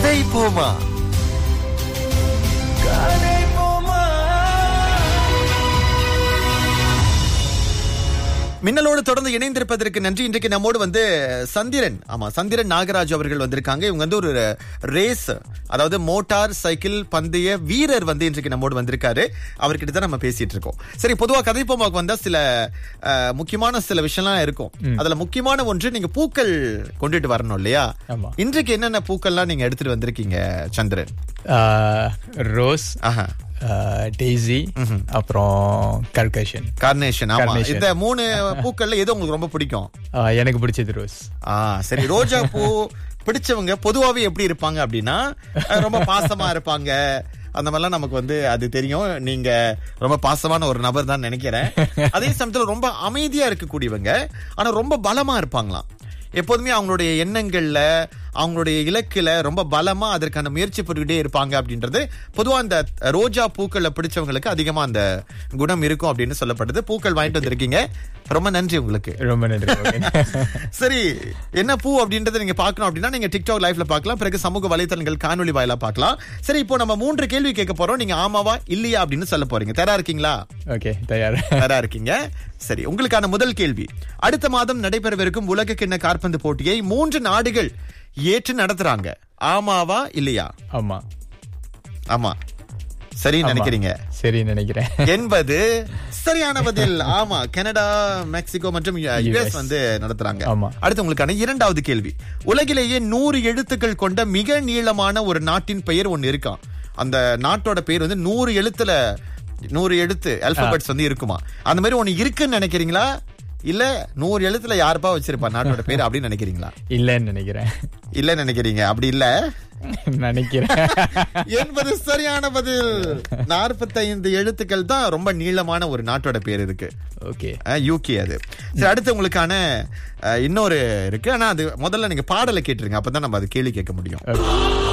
கடை போமா. மின்னலோடு தொடர்ந்து இணைந்திருப்பதற்கு நன்றி. இன்றைக்கு நம்மோடு வந்து சந்திரன் நாகராஜ் அவர்கள் வந்திருக்காங்க. இவங்க வந்து ஒரு ரேஸ், அதாவது மோட்டார் சைக்கிள் பந்தய வீரர் வந்து இன்றைக்கு நம்மோடு வந்திருக்காரு. அவர்கிட்ட தான் நம்ம பேசிட்டு இருக்கோம். சரி, பொதுவா கதைப்போமாக்கு வந்தா சில முக்கியமான சில விஷயம்லாம் இருக்கும். அதுல முக்கியமான ஒன்று, நீங்க பூக்கள் கொண்டுட்டு வரணும் இல்லையா? இன்றைக்கு என்னென்ன பூக்கள்லாம் நீங்க எடுத்துட்டு வந்திருக்கீங்க சந்திரன்? ரோஸ், டெய்ஸி, அப்புறம் கார்னேஷன். ஆமா, இந்த 3 பூக்கள்ல எது உங்களுக்கு ரொம்ப பிடிக்கும்? எனக்கு பிடிச்சது ரோஸ். சரி, ரோஜா பூ பிடிச்சவங்க பொதுவாவே எப்படி இருப்பாங்க அப்படின்னா, ரொம்ப பாசமா இருப்பாங்க. அந்த மாதிரிலாம் நமக்கு வந்து அது தெரியும். நீங்க ரொம்ப பாசமான ஒரு நபர் தான் நினைக்கிறேன். அதே சமயத்துல ரொம்ப அமைதியா இருக்கக்கூடியவங்க, ஆனா ரொம்ப பலமா இருப்பாங்களாம். எப்போதுமே அவங்களுடைய எண்ணங்கள்ல, அவங்களுடைய இலக்குல ரொம்ப பலமா அதற்கான முயற்சி பண்ணிக்கிட்டே இருப்பாங்க அப்படின்றது பொதுவா அந்த ரோஜா பூக்களை பிடிச்சவங்களுக்கு அதிகமா அந்த குணம் இருக்கும் அப்படின்னு சொல்லப்படுது. பூக்கள் வாங்கிட்டு வந்திருக்கீங்க, ரொம்ப நன்றி உங்களுக்கு. ரொம்ப நன்றி. சரி, என்ன பூ அப்படின்றத நீங்க பார்க்கணும் அப்படின்னா நீங்க டிக்டாக் லைவ்ல பார்க்கலாம், பிறகு சமூக வலைத்தளங்கள் காணொலி வாயிலா பார்க்கலாம். சரி, இப்போ நம்ம 3 கேள்வி கேட்க போறோம். நீங்க ஆமாவா இல்லையா அப்படின்னு சொல்ல போறீங்க. தயாரா இருக்கீங்களா? ஓகே, தயாரா இருக்கீங்க. சரி, உங்களுக்கான முதல் கேள்வி. அடுத்த மாதம் நடைபெறவிருக்கும் உலக கிண்ண காற்பந்து போட்டியை 3 நாடுகள் ஏற்று நடத்துறாங்க. ஆமாவா இல்லையா? ஆமா. சரி நினைக்கிறீங்க? சரி நினைக்கிறேன் என்பது சரியான பதில். ஆமா, கனடா, மெக்சிகோ மற்றும் யுஎஸ் வந்து நடத்துறாங்க. அடுத்து உங்களுக்கான இரண்டாவது கேள்வி. உலகிலேயே 100 எழுத்துக்கள் கொண்ட மிக நீளமான ஒரு நாட்டின் பெயர் ஒன்னு இருக்காம். அந்த நாட்டோட பேர் வந்து 100 எழுத்து அல்பபெட்ஸ் வந்து இருக்குமா? அந்த மாதிரி ஒண்ணு இருக்குன்னு நினைக்கிறீங்களா, இல்ல 100 எழுத்துல யாருப்பா வச்சிருப்பா நாட்டோட பேர் அப்படின்னு நினைக்கிறீங்களா? இல்லன்னு நினைக்கிறீங்க. அப்படி இல்ல நினைக்கிறேன் என்பது சரியான பதில். 45 எழுத்துக்கள் தான் ரொம்ப நீளமான ஒரு நாட்டோட பேர் இருக்கு. ஓகே, யூகே அது. சரி, அடுத்து உங்களுக்கான இன்னொரு இருக்கு. ஆனா அது முதல்ல நீங்க பாடலை கேட்டுருங்க, அப்பதான் நம்ம அது கேள்வி கேட்க முடியும்.